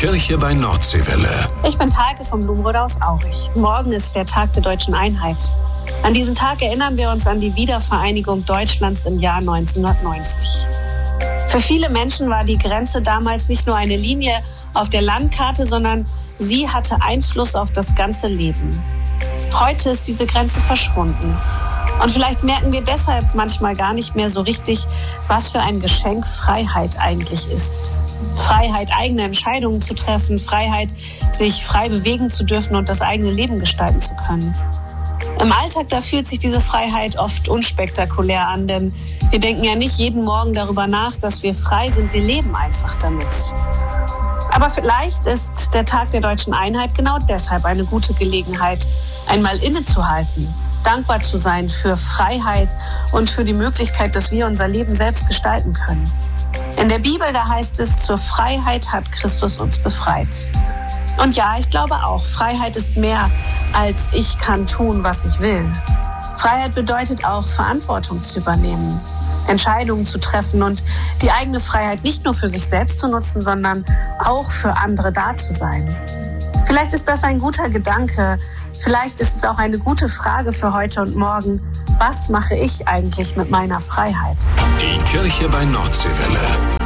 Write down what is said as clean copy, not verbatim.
Kirche bei Nordseewelle. Ich bin Talke vom Blumenrode aus Aurich. Morgen ist der Tag der deutschen Einheit. An diesem Tag erinnern wir uns an die Wiedervereinigung Deutschlands im Jahr 1990. Für viele Menschen war die Grenze damals nicht nur eine Linie auf der Landkarte, sondern sie hatte Einfluss auf das ganze Leben. Heute ist diese Grenze verschwunden. Und vielleicht merken wir deshalb manchmal gar nicht mehr so richtig, was für ein Geschenk Freiheit eigentlich ist. Freiheit, eigene Entscheidungen zu treffen, Freiheit, sich frei bewegen zu dürfen und das eigene Leben gestalten zu können. Im Alltag, da fühlt sich diese Freiheit oft unspektakulär an, denn wir denken ja nicht jeden Morgen darüber nach, dass wir frei sind, wir leben einfach damit. Aber vielleicht ist der Tag der deutschen Einheit genau deshalb eine gute Gelegenheit, einmal innezuhalten, dankbar zu sein für Freiheit und für die Möglichkeit, dass wir unser Leben selbst gestalten können. In der Bibel, da heißt es, zur Freiheit hat Christus uns befreit. Und ja, ich glaube auch, Freiheit ist mehr als ich kann tun, was ich will. Freiheit bedeutet auch, Verantwortung zu übernehmen, Entscheidungen zu treffen und die eigene Freiheit nicht nur für sich selbst zu nutzen, sondern auch für andere da zu sein. Vielleicht ist das ein guter Gedanke, vielleicht ist es auch eine gute Frage für heute und morgen. Was mache ich eigentlich mit meiner Freiheit? Die Kirche bei Nordseewelle.